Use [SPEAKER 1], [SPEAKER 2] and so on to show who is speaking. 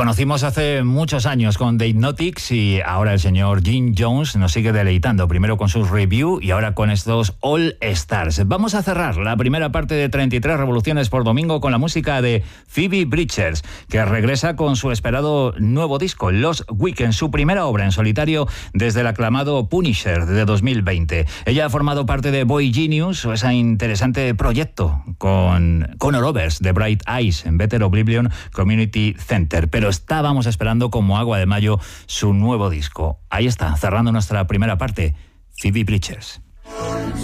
[SPEAKER 1] conocimos hace muchos años con The Hypnotics y ahora el señor Jim Jones nos sigue deleitando, primero con sus review y ahora con estos All Stars. Vamos a cerrar la primera parte de 33 revoluciones por domingo con la música de Phoebe Bridgers, que regresa con su esperado nuevo disco, Lost Weekend, su primera obra en solitario desde el aclamado Punisher de 2020. Ella ha formado parte de Boy Genius, o ese interesante proyecto con Conor Oberst de Bright Eyes en Better Oblivion Community Center, pero estábamos esperando como agua de mayo su nuevo disco. Ahí está, cerrando nuestra primera parte, Phoebe Bridgers.